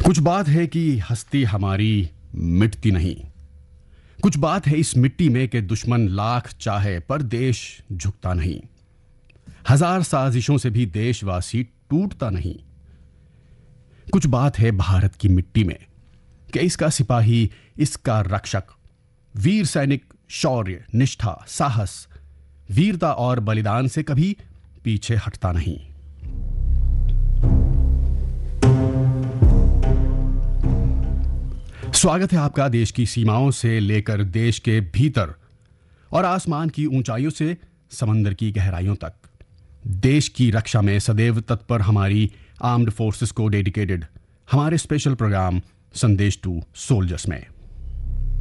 कुछ बात है कि हस्ती हमारी मिटती नहीं। कुछ बात है इस मिट्टी में कि दुश्मन लाख चाहे पर देश झुकता नहीं। हजार साजिशों से भी देशवासी टूटता नहीं। कुछ बात है भारत की मिट्टी में कि इसका सिपाही, इसका रक्षक, वीर सैनिक शौर्य, निष्ठा, साहस, वीरता और बलिदान से कभी पीछे हटता नहीं। स्वागत है आपका देश की सीमाओं से लेकर देश के भीतर और आसमान की ऊंचाइयों से समंदर की गहराइयों तक। देश की रक्षा में सदैव तत्पर हमारी आर्म्ड फोर्सेस को डेडिकेटेड हमारे स्पेशल प्रोग्राम संदेश टू सोल्जर्स में।